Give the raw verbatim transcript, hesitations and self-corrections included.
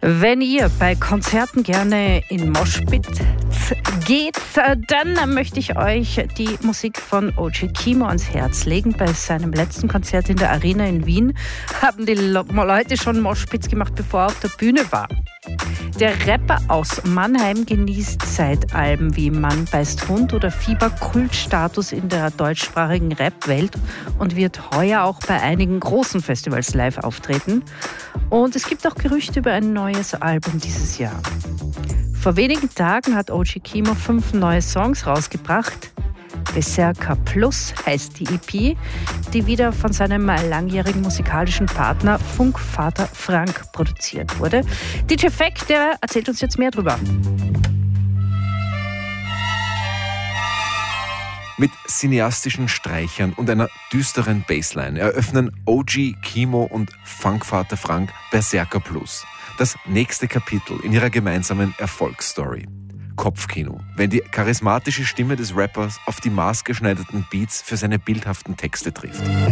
Wenn ihr bei Konzerten gerne in Moshpit geht, dann möchte ich euch die Musik von O G Kimo ans Herz legen. Bei seinem letzten Konzert in der Arena in Wien haben die Leute schon Moshpits gemacht, bevor er auf der Bühne war. Der Rapper aus Mannheim genießt seit Alben wie Mann beißt Hund oder Fieber Kultstatus in der deutschsprachigen Rap-Welt und wird heuer auch bei einigen großen Festivals live auftreten. Und es gibt auch Gerüchte über ein neues Album dieses Jahr. Vor wenigen Tagen hat O G Kimo fünf neue Songs rausgebracht. Berserker Plus heißt die E P, die wieder von seinem langjährigen musikalischen Partner Funkvater Frank produziert wurde. D J Feck, der erzählt uns jetzt mehr drüber. Mit cineastischen Streichern und einer düsteren Bassline eröffnen O G Kimo und Funkvater Frank Berserker Plus, das nächste Kapitel in ihrer gemeinsamen Erfolgsstory. Kopfkino, wenn die charismatische Stimme des Rappers auf die maßgeschneiderten Beats für seine bildhaften Texte trifft.